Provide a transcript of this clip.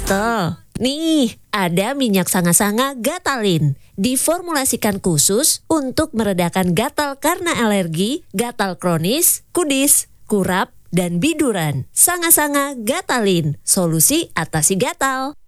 gatal? Nih, ada minyak sanga-sanga Gatalin. Diformulasikan khusus untuk meredakan gatal karena alergi, gatal kronis, kudis, kurap, dan biduran. Sanga-sanga Gatalin, solusi atasi gatal.